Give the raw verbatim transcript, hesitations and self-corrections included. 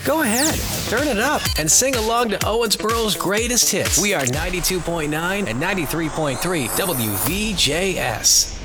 Go ahead, turn it up, and sing along to Owensboro's greatest hits. We are ninety-two point nine and ninety-three point three W V J S.